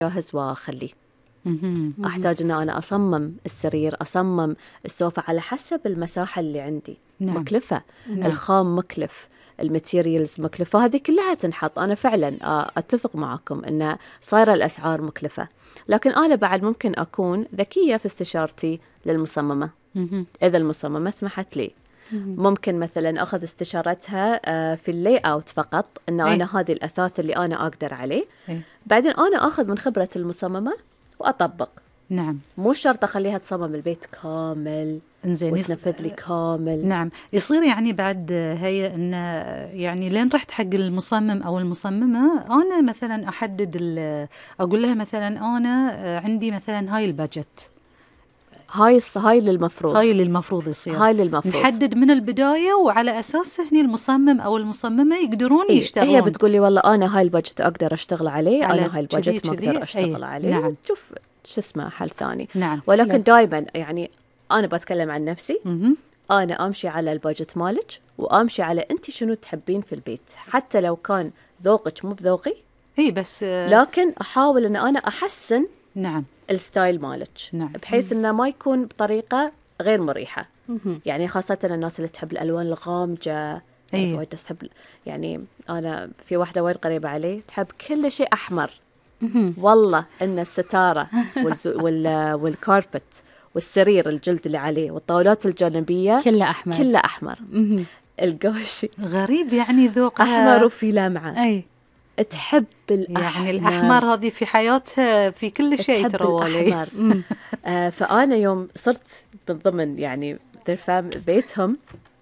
جاهز واخليه. احتاج ان انا اصمم السرير، اصمم السوفة على حسب المساحة اللي عندي. نعم. مكلفة. نعم. الخام مكلف، الماتيريالز مكلفة، هذه كلها تنحط. أنا فعلا أتفق معكم أن صايرة الأسعار مكلفة، لكن أنا بعد ممكن أكون ذكية في استشارتي للمصممة. إذا المصممة سمحت لي ممكن مثلا أخذ استشارتها في اللي أوت فقط، أن أنا هذه الأثاث اللي أنا أقدر عليه. بعدين أنا أخذ من خبرة المصممة وأطبق. نعم. مو شرط أخليها تصمم البيت كامل وتنفذ لي كامل. نعم. يصير يعني بعد هي إن يعني لين رحت حق المصمم أو المصممة، أنا مثلا أحدد أقول لها مثلا أنا عندي مثلا هاي البادجت، هاي للمفروض يصير. هاي للمفروض نحدد من البداية، وعلى أساس هني المصمم أو المصممة يقدرون يشتغلون. هي بتقولي والله أنا هاي البادجت أقدر أشتغل عليه، أنا هاي البادجت ما أقدر أشتغل عليه. نعم. شوف شو اسمه حل ثاني. نعم. ولكن دائما يعني أنا بتكلم عن نفسي. أنا أمشي على البادجت مالك، وأمشي على أنت شنو تحبين في البيت، حتى لو كان ذوقك مو بذوقي. بس لكن أحاول أن أنا أحسن. نعم. الستايل مالك. نعم. بحيث أنه ما يكون بطريقة غير مريحة. يعني خاصة الناس اللي تحب الألوان الغامجة. وايد تحب. يعني أنا في واحدة وايد قريبة علي تحب كل شيء أحمر. والله إن الستارة والكاربت والسرير الجلد اللي عليه والطاولات الجانبية كله أحمر. القوشي غريب يعني ذوقها أحمر وفي لمعة. تحب الأحمر. يعني الأحمر هذه في حياتها في كل شيء ترى. فأنا يوم صرت من ضمن يعني بيتهم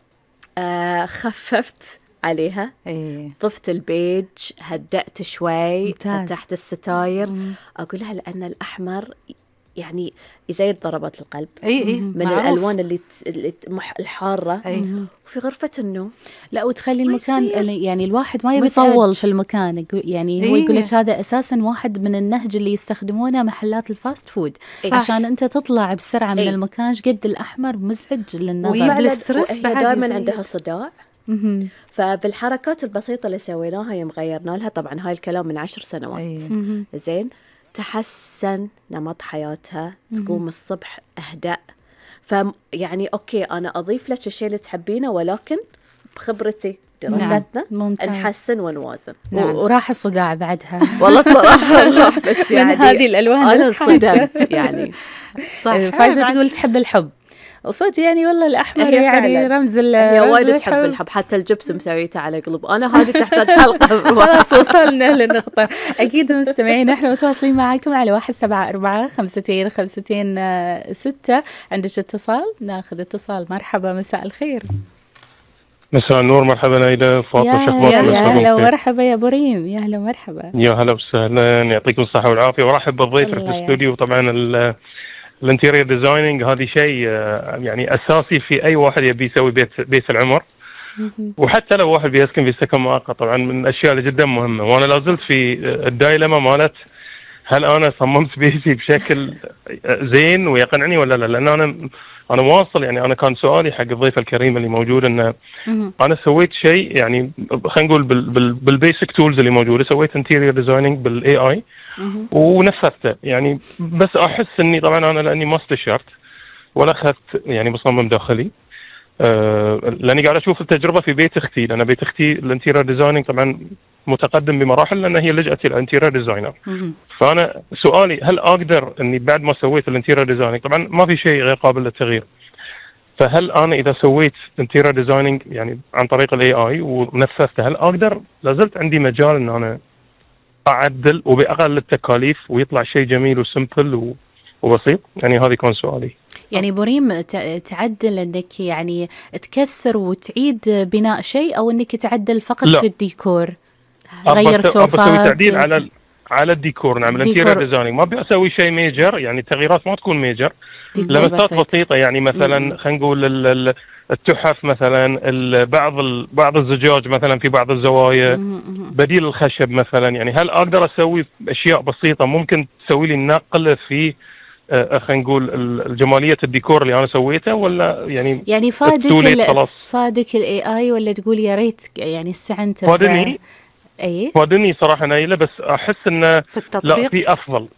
خففت عليها. ضفت البيج، هدأت شوي، فتحت الستاير. أقول لها لأن الأحمر يعني يزيد ضربات القلب. من معروف. الألوان اللي الحارة. وفي غرفة النوم لا، وتخلي المكان يعني الواحد ما يبي يطول في المكان. يعني هو يقول لك هذا أساسا واحد من النهج اللي يستخدمونه محلات الفاست فود. عشان أنت تطلع بسرعة من المكان. قد الأحمر مزعج للنظر. هي دائما عندها صداع. فبالحركات البسيطة اللي سويناها يوم غيرنا لها، طبعا هاي الكلام من 10 سنوات. زين، تحسن نمط حياتها، تقوم الصبح أهدأ. فيعني أوكي أنا أضيف لك الشيء اللي تحبينه، ولكن بخبرتي دراستنا نحسن ونوازن. وراح الصداع بعدها. والله صراحة بس يعني من هذه الألوان أنا انصدمت يعني. صح. فايزة تقول تحب الحب، وصوت يعني والله الأحمر يعني رمز هي وايد تحب الحب. حتى الجبس مسويته على قلب. أنا هذه تحتاج حلقة. خلاص وصلنا للنقطة. أكيد مستمعين احنا متواصلين معاكم على 174-52-526. عندك اتصال؟ ناخذ اتصال. مرحبا، مساء الخير. مساء النور. مرحبا نايلة، فاطمة. يا هلا ومرحبا يا بريم. يا هلا ومرحبا. يا هلا وسهلا، يعطيكم الصحة والعافية، ورحب بالضيف في الاستوديو. طبعا الانتيريور ديزايننج هذه شيء يعني اساسي في اي واحد يبي يسوي بيت العمر، وحتى لو واحد بيسكن في سكن مؤقت. طبعا من الاشياء اللي جدا مهمه. وانا لازلت في الدايلما مالت هل انا صممت بيتي بشكل زين ويقنعني ولا لا. لان انا واصل يعني. انا كان سؤالي حق الضيفه الكريمه اللي موجود انه انا سويت شيء يعني خلينا نقول بالبيسك تولز اللي موجوده. سويت انتيريور ديزايننج بالاي اي ونفذته يعني. بس احس اني طبعا انا لاني ما استشرت ولا اخذت يعني مصمم داخلي، لاني قاعد اشوف التجربه في بيت اختي. لان بيت اختي الانتيريور ديزايننج طبعا متقدم بمراحل، لان هي لجأت الى انتيريور ديزاينر. فانا سؤالي هل اقدر اني بعد ما سويت الانتيريور ديزايننج، طبعا ما في شيء غير قابل للتغيير، فهل انا اذا سويت انتيريور ديزايننج يعني عن طريق الاي اي ونفذته، هل اقدر لازلت عندي مجال ان انا أعدل وبأقل التكاليف ويطلع شيء جميل وسمبل وبسيط؟ يعني هذه كان سؤالي. يعني بريم تعدل انك يعني تكسر وتعيد بناء شيء، او انك تعدل فقط في الديكور؟ غير سوفات؟ بسوي تعديل على الديكور. نعم، الانتيريور ديزايننج ما بسوي شيء ميجر، يعني التغييرات ما تكون ميجر، لمسات بسيطة. يعني مثلا خلينا نقول التحف مثلا، بعض الزجاج مثلا في بعض الزوايا، بديل الخشب مثلا. يعني هل اقدر اسوي اشياء بسيطه ممكن تسوي لي نقله في خلينا نقول الجماليه الديكور اللي انا سويته، ولا يعني فادك الاي اي، ولا تقول يا ريت يعني استعنت فادني اي فادني صراحه نايله، بس احس انه في التطبيق لا في افضل